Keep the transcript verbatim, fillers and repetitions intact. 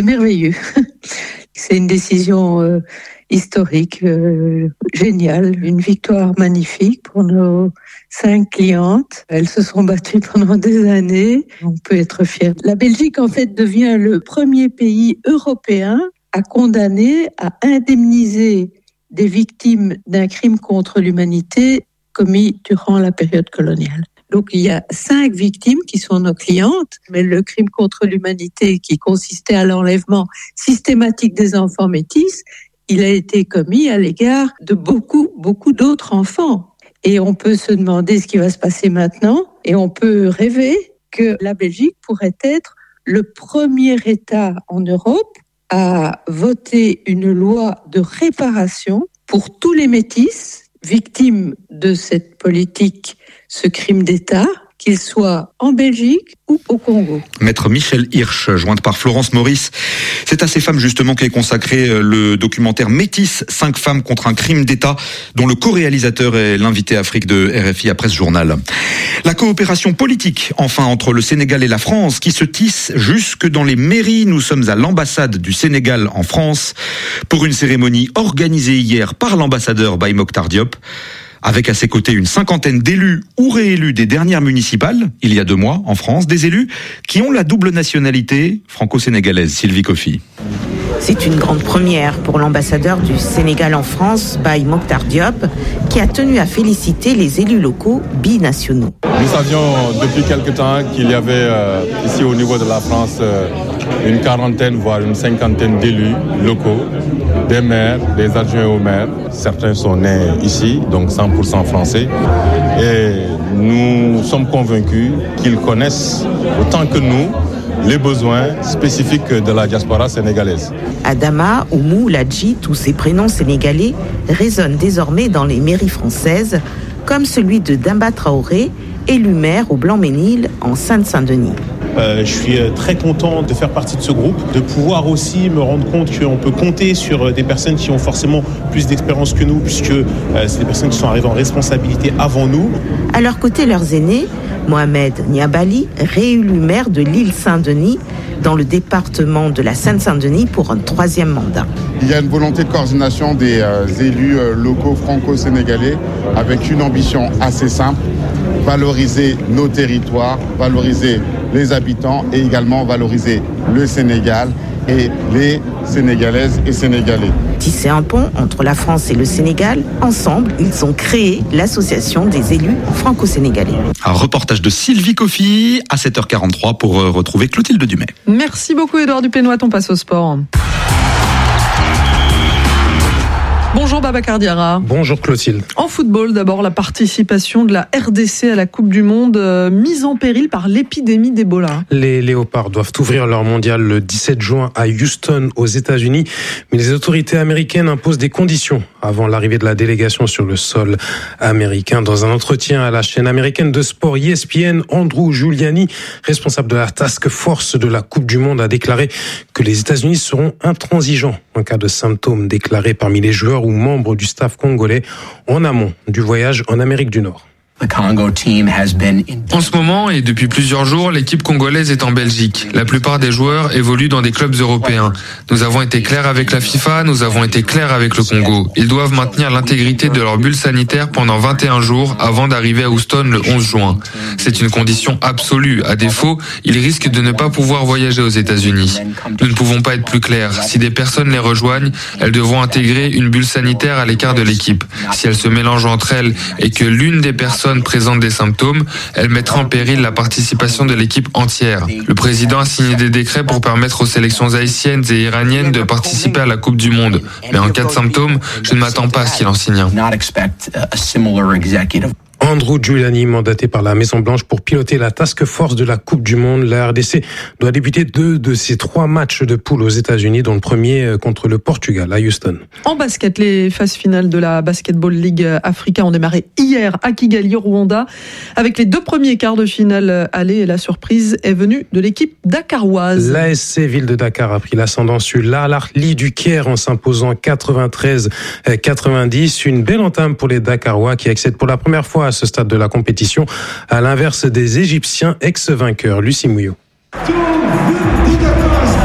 c'est merveilleux. C'est une décision euh, historique, euh, géniale, une victoire magnifique pour nos cinq clientes. Elles se sont battues pendant des années. On peut être fier. La Belgique, en fait, devient le premier pays européen à condamner, à indemniser des victimes d'un crime contre l'humanité commis durant la période coloniale. Donc il y a cinq victimes qui sont nos clientes, mais le crime contre l'humanité qui consistait à l'enlèvement systématique des enfants métis, il a été commis à l'égard de beaucoup, beaucoup d'autres enfants. Et on peut se demander ce qui va se passer maintenant, et on peut rêver que la Belgique pourrait être le premier État en Europe à voter une loi de réparation pour tous les métis victimes de cette politique, ce crime d'État, qu'il soit en Belgique ou au Congo. Maître Michel Hirsch, jointe par Florence Maurice. C'est à ces femmes justement qu'est consacré le documentaire Métis, cinq femmes contre un crime d'État, dont le co-réalisateur est l'invité Afrique de R F I après ce journal. La coopération politique, enfin, entre le Sénégal et la France, qui se tisse jusque dans les mairies. Nous sommes à l'ambassade du Sénégal en France pour une cérémonie organisée hier par l'ambassadeur Baye Mokhtar Diop, avec à ses côtés une cinquantaine d'élus ou réélus des dernières municipales, il y a deux mois, en France, des élus qui ont la double nationalité franco-sénégalaise. Sylvie Coffy. C'est une grande première pour l'ambassadeur du Sénégal en France, Baye Mokhtar Diop, qui a tenu à féliciter les élus locaux binationaux. Nous savions depuis quelque temps qu'il y avait euh, ici au niveau de la France euh, une quarantaine, voire une cinquantaine d'élus locaux, des maires, des adjoints aux maires. Certains sont nés ici, donc cent pour cent français. Et nous sommes convaincus qu'ils connaissent autant que nous les besoins spécifiques de la diaspora sénégalaise. Adama, Oumou, Ladji, tous ces prénoms sénégalais résonnent désormais dans les mairies françaises, comme celui de Demba Traoré, élu maire au Blanc-Ménil en Seine-Saint-Denis. Euh, je suis très content de faire partie de ce groupe, de pouvoir aussi me rendre compte qu'on peut compter sur des personnes qui ont forcément plus d'expérience que nous, puisque euh, c'est des personnes qui sont arrivées en responsabilité avant nous. À leur côté, leurs aînés, Mohamed Niabali, réélu maire de l'île Saint-Denis, dans le département de la Seine-Saint-Denis pour un troisième mandat. Il y a une volonté de coordination des euh, élus euh, locaux franco-sénégalais avec une ambition assez simple, valoriser nos territoires, valoriser les habitants et également valoriser le Sénégal et les Sénégalaises et Sénégalais. Tisser un pont entre la France et le Sénégal, ensemble, ils ont créé l'association des élus franco-sénégalais. Un reportage de Sylvie Coffy à sept heures quarante-trois pour retrouver Clotilde Dumais. Merci beaucoup Édouard Dupénois, on passe au sport. Bonjour Babacar Diarra. Bonjour Clotilde. En football, d'abord la participation de la R D C à la Coupe du Monde euh, mise en péril par l'épidémie d'Ebola. Les Léopards doivent ouvrir leur mondial le dix-sept juin à Houston aux États-Unis, mais les autorités américaines imposent des conditions avant l'arrivée de la délégation sur le sol américain. Dans un entretien à la chaîne américaine de sport E S P N, Andrew Giuliani, responsable de la task force de la Coupe du Monde, a déclaré que les États-Unis seront intransigeants en cas de symptômes déclarés parmi les joueurs ou membres du staff congolais en amont du voyage en Amérique du Nord. En ce moment et depuis plusieurs jours, l'équipe congolaise est en Belgique. La plupart des joueurs évoluent dans des clubs européens. Nous avons été clairs avec la FIFA, nous avons été clairs avec le Congo. Ils doivent maintenir l'intégrité de leur bulle sanitaire pendant vingt et un jours avant d'arriver à Houston le onze juin. C'est une condition absolue. À défaut, ils risquent de ne pas pouvoir voyager aux États-Unis. Nous ne pouvons pas être plus clairs. Si des personnes les rejoignent, elles devront intégrer une bulle sanitaire à l'écart de l'équipe. Si elles se mélangent entre elles et que l'une des personnes présente des symptômes, elle mettra en péril la participation de l'équipe entière. Le président a signé des décrets pour permettre aux sélections haïtiennes et iraniennes de participer à la Coupe du Monde. Mais en cas de symptômes, je ne m'attends pas à ce qu'il en signe un. Andrew Giuliani, mandaté par la Maison-Blanche pour piloter la task force de la Coupe du Monde. La R D C doit débuter deux de ses trois matchs de poule aux États-Unis, dont le premier contre le Portugal à Houston. En basket, les phases finales de la Basketball League Africa ont démarré hier à Kigali, au Rwanda, avec les deux premiers quarts de finale aller, et la surprise est venue de l'équipe dakaroise. L'A S C Ville de Dakar a pris l'ascendant sur l'Al Ahly du Caire en s'imposant quatre-vingt-treize à quatre-vingt-dix. Une belle entame pour les Dakarois qui accèdent pour la première fois à ce stade de la compétition, à l'inverse des Égyptiens ex-vainqueurs. Lucie Mouillot.